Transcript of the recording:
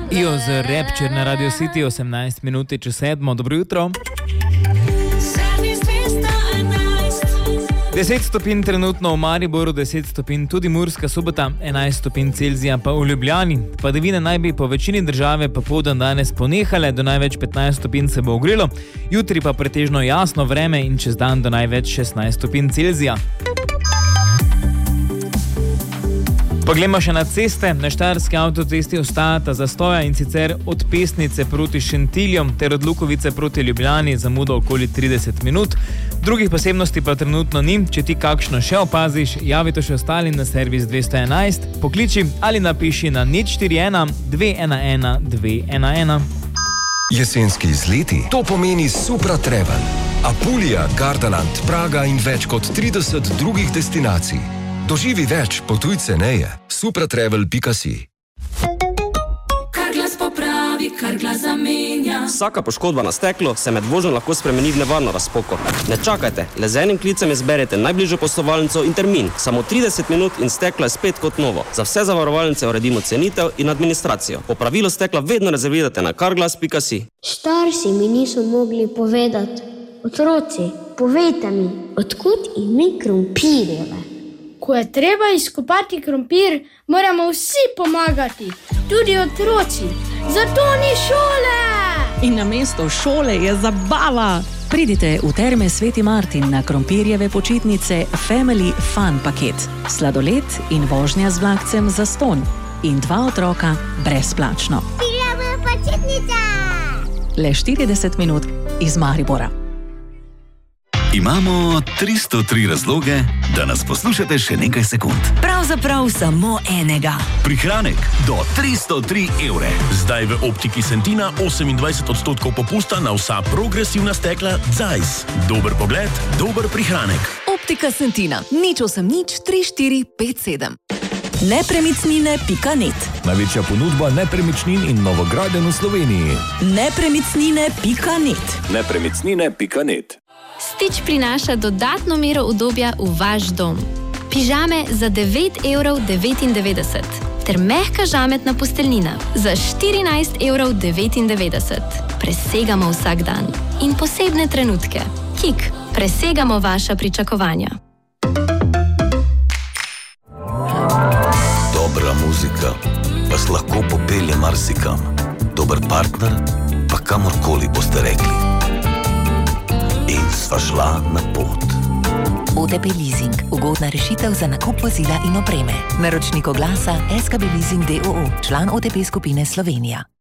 Io z Rapture na Radio City 18 minuti čez 7. Dobro jutro. 10 stopinj trenutno v Mariboru, 10 stopinj tudi Murska Sobota, 11 stopinj Celzija pa v Ljubljani. Padavine naj bi po večini države popoldan danes ponehale, do največ 15 stopinj se bo ogrelo, jutri pa pretežno jasno vreme in čez dan do največ 16 stopinj Celzija. Poglejmo še na ceste. Na Štajerski avtocesti ostajata zastoja in sicer od Pesnice proti Šentiljom ter od Lukovice proti Ljubljani zamudo okoli 30 minut. Drugih posebnosti pa trenutno ni. Če ti kakšno še opaziš, javi to še ostali na servis 211, pokliči ali napiši na 041 211 211. Jesenski izleti, to pomeni Supra Travel. Apulija, Gardaland, Praga in več kot 30 drugih destinacij. Doživi več, potuj ceneje. Supratravel.si. Carglass popravi, Carglass zamenja. Vsaka poškodba na steklu se med vožnjo lahko spremeni v nevarno razpoko. Ne čakajte, le z enim klicem izberete najbližjo poslovalnico in termin. Samo 30 minut in steklo je spet kot novo. Za vse zavarovalnice uredimo cenitev in administracijo. Popravilo stekla vedno rezervirate na carglass.si. Starši mi niso mogli povedati. Otroci, povejte mi, odkud ime krompirjeve? Ko je treba izkopati krompir, moramo vsi pomagati, tudi otroci. Zato ni šole! In namesto šole je zabava. Pridite v Terme Sveti Martin na krompirjeve počitnice Family Fun paket. Sladoled in vožnja z vlakcem zastonj. In 2 otroka brezplačno. Krompirjeve počitnice! Le 40 minut iz Maribora. Imamo 303 razloge, da nas poslušate še nekaj sekund. Pravzaprav samo enega. Prihranek do 303 evre. Zdaj v Optiki Sentina 28% popusta na vsa progresivna stekla Zeiss. Dober pogled, dober prihranek. Optika Sentina. 080 3457. Nepremicnine.net. Največja ponudba nepremičnin in novogradenj v Sloveniji. Nepremicnine.net. Nepremicnine.net. Stitch prinaša dodatno mero udobja v vaš dom. Pižame za 9,99 € ter mehka žametna posteljnina za 14,99 €. Presegamo vsak dan in posebne trenutke. Kik, presegamo vaša pričakovanja. Dobra muzika vas lahko popelje marsikam. Dober partner pa kamorkoli boste rekli. In sva šla na pot. OTP Leasing. Ugodna rešitev za nakup vozila in opreme. Naročnik oglasa SKB Leasing d.o.o. Član OTP skupine Slovenija.